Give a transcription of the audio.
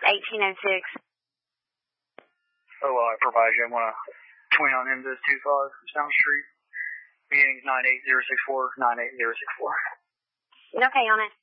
1806. Oh, I provide you. I'm going to twin on him to 25 Sound Street. Beginning 98064, 98064. Okay, on it.